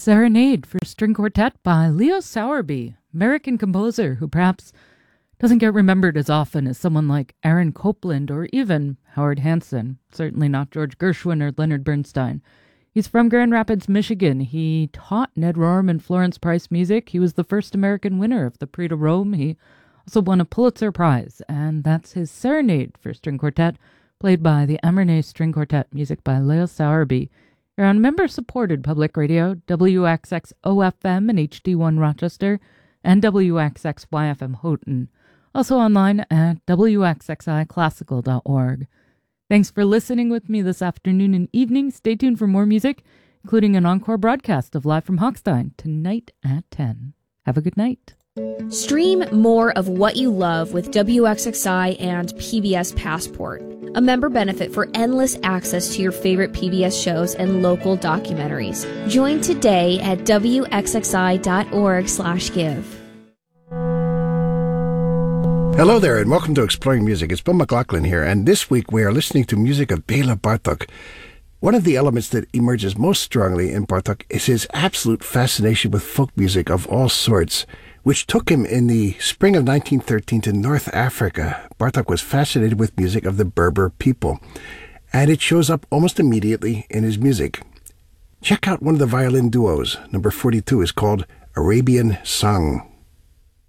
Serenade for String Quartet by Leo Sowerby, American composer who perhaps doesn't get remembered as often as someone like Aaron Copland or even Howard Hanson, certainly not George Gershwin or Leonard Bernstein. He's from Grand Rapids, Michigan. He taught Ned Rorem and Florence Price music. He was the first American winner of the Prix de Rome. He also won a Pulitzer Prize, and that's his Serenade for String Quartet, played by the Amernay String Quartet, music by Leo Sowerby. You're on member-supported public radio, WXX-OFM and HD1 Rochester, and WXX-YFM Houghton. Also online at WXXIClassical.org. Thanks for listening with me this afternoon and evening. Stay tuned for more music, including an encore broadcast of Live from Hochstein tonight at 10. Have a good night. Stream more of what you love with WXXI and PBS Passport, a member benefit for endless access to your favorite PBS shows and local documentaries. Join today at WXXI.org/give. Hello there, and welcome to Exploring Music. It's Bill McLaughlin here, and this week we are listening to music of Bela Bartok. One of the elements that emerges most strongly in Bartok is his absolute fascination with folk music of all sorts, which took him in the spring of 1913 to North Africa. Bartok was fascinated with music of the Berber people, and it shows up almost immediately in his music. Check out one of the violin duos. Number 42 is called Arabian Song.